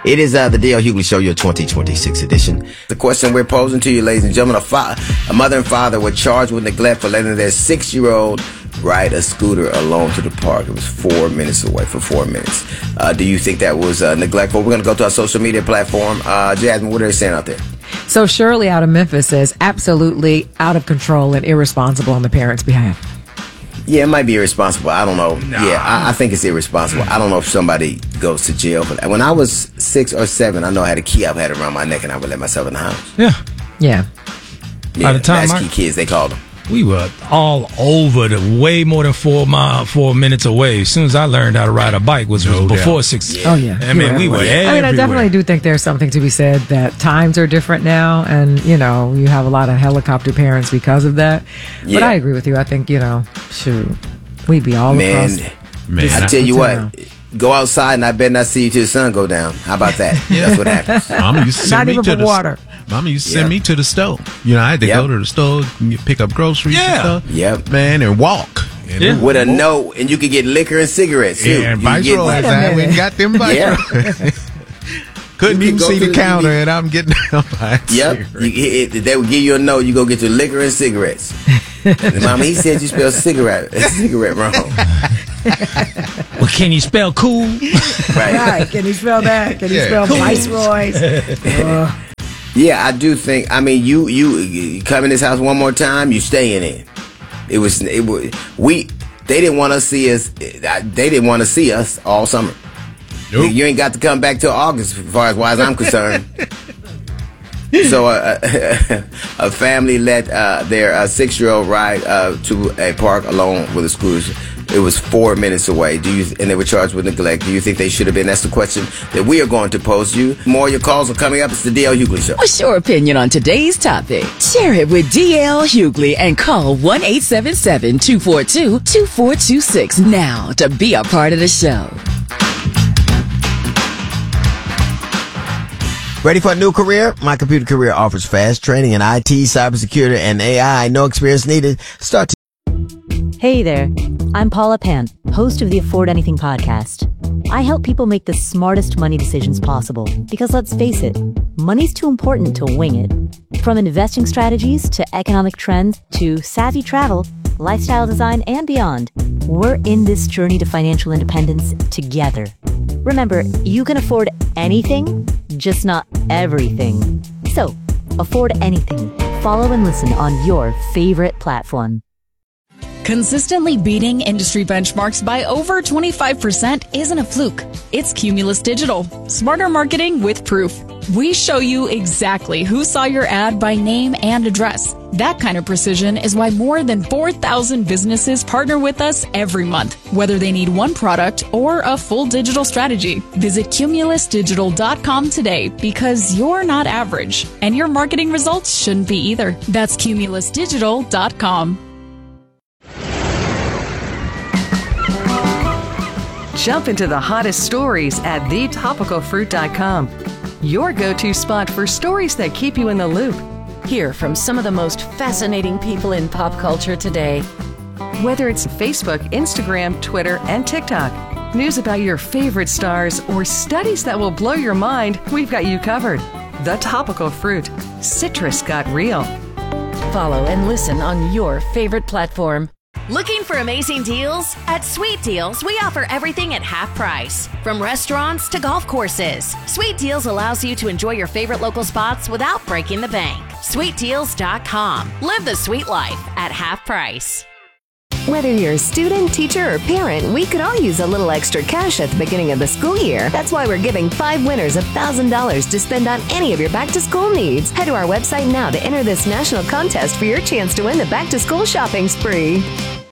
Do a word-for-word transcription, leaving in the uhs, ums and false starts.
It is uh, the D L Hughley Show, your twenty twenty-six edition. The question we're posing to you, ladies and gentlemen, a, fa- a mother and father were charged with neglect for letting their six-year-old ride a scooter alone to the park. It was four minutes away for four minutes. Uh, do you think that was uh, neglectful? We're going to go to our social media platform. Uh, Jasmine, what are they saying out there? So Shirley out of Memphis says absolutely out of control and irresponsible on the parents' behalf. Yeah, it might be irresponsible. I don't know. Nah. Yeah, I, I think it's irresponsible. I don't know if somebody goes to jail for that. When I was six or seven, I know I had a key I had around my neck and I would let myself in the house. Yeah. Yeah. Yeah, By the time latchkey I- kids, they called them. We were all over the way more than four mile, four minutes away. As soon as I learned how to ride a bike was, was No before doubt. six. Oh, yeah. I mean, Yeah. we were everywhere. I mean, I definitely do think there's something to be said that times are different now, and, you know, you have a lot of helicopter parents because of that. Yeah. But I agree with you. I think, you know, shoot, we'd be all Man, across. Man, I I- tell you Until what, go outside and I bet not see you till the sun go down. How about that? That's what happens. Mama used to send Not me even to for the water. Mama used to send Yep. me to the store. You know, I had to Yep. go to the store, pick up groceries Yeah. and stuff. Yep. Man, and walk. And Yeah. With a note, and you could get liquor and cigarettes too. Yeah, and You vice get- rolls. Wait a I we minute. got them vice Yeah. rolls. Couldn't You even could go see to the the- counter, and I'm getting down by a Yep. cigarette. You, it, they would give you a note. You go get your liquor and cigarettes. And Mama, he said you spelled cigarette cigarette wrong. Well, can you spell cool? Right. Right. Can you spell that? Can you Yeah. spell Cool. Viceroys? Uh, Yeah, I do think. I mean, you you, you come in this house one more time, you stay in it. It was it was we. They didn't want to see us. They didn't want to see us all summer. Nope. You ain't got to come back till August, as far as, far as I'm concerned. So uh, a family let uh, their uh, six-year-old ride uh, to a park alone with a scooter. It was four minutes away. Do you? And they were charged with neglect. Do you think they should have been? That's the question that we are going to pose to you. More of your calls are coming up. It's the D L Hughley Show. What's your opinion on today's topic? Share it with D L Hughley and call one eight seven seven, two four two, two four two six now to be a part of the show. Ready for a new career? My Computer Career offers fast training in I T, cybersecurity, and A I. No experience needed. Start to Hey there, I'm Paula Pan, host of the Afford Anything podcast. I help people make the smartest money decisions possible because let's face it, money's too important to wing it. From investing strategies to economic trends to savvy travel, lifestyle design, and beyond, we're in this journey to financial independence together. Remember, you can afford anything, just not everything. So, afford anything. Follow and listen on your favorite platform. Consistently beating industry benchmarks by over twenty-five percent isn't a fluke. It's Cumulus Digital. Smarter marketing with proof. We show you exactly who saw your ad by name and address. That kind of precision is why more than four thousand businesses partner with us every month, whether they need one product or a full digital strategy. Visit cumulus digital dot com today because you're not average, and your marketing results shouldn't be either. That's cumulus digital dot com. Jump into the hottest stories at the topical fruit dot com. Your go-to spot for stories that keep you in the loop. Hear from some of the most fascinating people in pop culture today. Whether it's Facebook, Instagram, Twitter, and TikTok, news about your favorite stars, or studies that will blow your mind, we've got you covered. The Topical Fruit. Citrus got real. Follow and listen on your favorite platform. Looking for amazing deals? At Sweet Deals, we offer everything at half price. From restaurants to golf courses, Sweet Deals allows you to enjoy your favorite local spots without breaking the bank. sweet deals dot com. Live the sweet life at half price. Whether you're a student, teacher, or parent, we could all use a little extra cash at the beginning of the school year. That's why we're giving five winners one thousand dollars to spend on any of your back-to-school needs. Head to our website now to enter this national contest for your chance to win the back-to-school shopping spree.